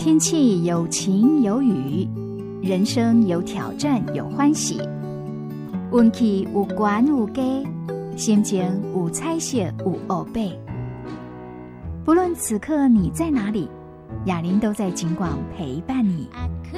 天气有晴有雨，人生有挑战有欢喜，运气有悬有低，心情有彩色有黑白。不论此刻你在哪里，雅琳都在警广陪伴你。